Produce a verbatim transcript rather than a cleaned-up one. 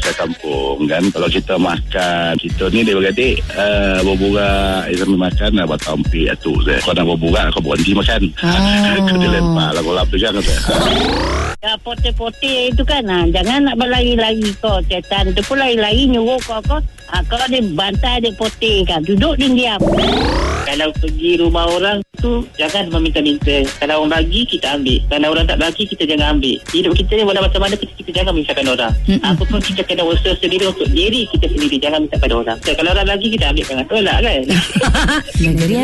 makan kampung kan. Kalau kita makan, kita ni adik-beradik uh, berburak sambil makan nak buat tampik atuk saya. Kau nak berburak, kau berhenti makan. Ah. Kau dilempar lah kolam tu jangan saya. Ya, pote-pote itu kan, ha, jangan nak berlari-lari kau. Setan tu pun lari-lari nyuruh kau kau. Ha, kau dia bantai dia pote kan. Duduk dia diam. Kalau pergi rumah orang tu, jangan meminta-minta. Kalau orang bagi, kita ambil. Kalau orang tak bagi, kita jangan ambil. Hidup kita ni walau macam mana, kita, kita jangan misalkan orang. Mm-hmm. Apa pun kita kena usaha sendiri untuk diri kita sendiri. Jangan minta pada orang. So, kalau orang bagi, kita ambil. Jangan tolak kan.